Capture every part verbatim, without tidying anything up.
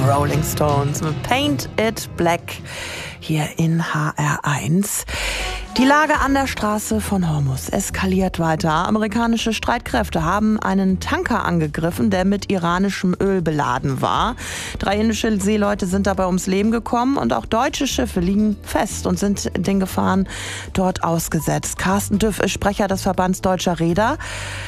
Rolling Stones mit Paint It Black hier in H R eins. Die Lage an der Straße von Hormuz eskaliert weiter. Amerikanische Streitkräfte haben einen Tanker angegriffen, der mit iranischem Öl beladen war. Drei indische Seeleute sind dabei ums Leben gekommen und auch deutsche Schiffe liegen fest und sind den Gefahren dort ausgesetzt. Carsten Düff ist Sprecher des Verbands Deutscher Reeder.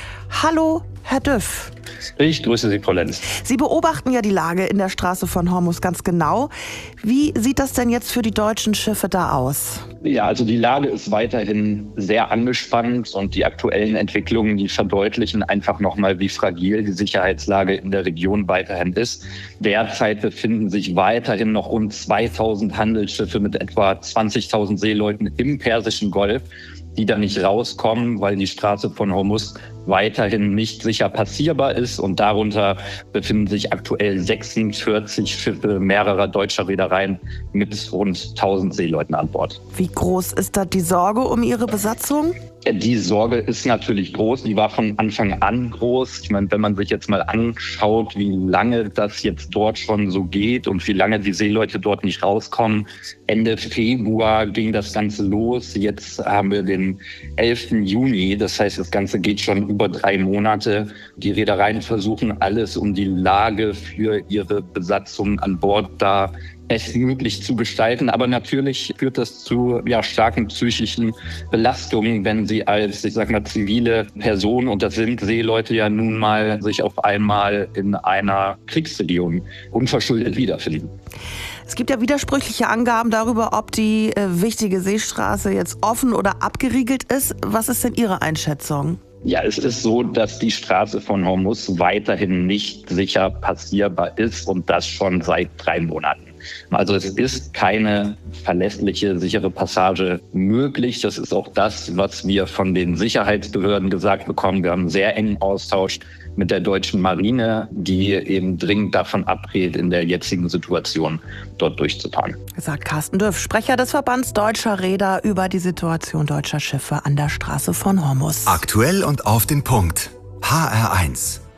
Hallo, Herr Düff. Ich grüße Sie, Frau Lenz. Sie beobachten ja die Lage in der Straße von Hormuz ganz genau. Wie sieht das denn jetzt für die deutschen Schiffe da aus? Ja, also die Lage ist weiterhin sehr angespannt und die aktuellen Entwicklungen, die verdeutlichen einfach nochmal, wie fragil die Sicherheitslage in der Region weiterhin ist. Derzeit befinden sich weiterhin noch rund zweitausend Handelsschiffe mit etwa zwanzigtausend Seeleuten im Persischen Golf, die da nicht rauskommen, weil die Straße von Hormuz weiterhin nicht sicher passierbar ist. Und darunter befinden sich aktuell sechsundvierzig Schiffe mehrerer deutscher Reedereien mit rund tausend Seeleuten an Bord. Wie groß ist da die Sorge um Ihre Besatzung? Die Sorge ist natürlich groß, die war von Anfang an groß. Ich meine, wenn man sich jetzt mal anschaut, wie lange das jetzt dort schon so geht und wie lange die Seeleute dort nicht rauskommen. Ende Februar ging das Ganze los. Jetzt haben wir den elften Juni. Das heißt, das Ganze geht schon über drei Monate. Die Reedereien versuchen alles, um die Lage für ihre Besatzung an Bord da bestmöglich zu gestalten. Aber natürlich führt das zu ja, starken psychischen Belastungen, wenn sie als, ich sag mal, zivile Person, und das sind Seeleute ja nun mal, sich auf einmal in einer Kriegsregion unverschuldet wiederfinden. Es gibt ja widersprüchliche Angaben darüber, ob die äh, wichtige Seestraße jetzt offen oder abgeriegelt ist. Was ist denn Ihre Einschätzung? Ja, es ist so, dass die Straße von Hormuz weiterhin nicht sicher passierbar ist und das schon seit drei Monaten. Also es ist keine verlässliche, sichere Passage möglich. Das ist auch das, was wir von den Sicherheitsbehörden gesagt bekommen. Wir haben einen sehr engen Austausch mit der deutschen Marine, die eben dringend davon abrät, in der jetzigen Situation dort durchzufahren. Sagt Carsten Düff, Sprecher des Verbands Deutscher Reeder, über die Situation deutscher Schiffe an der Straße von Hormuz. Aktuell und auf den Punkt. H R eins.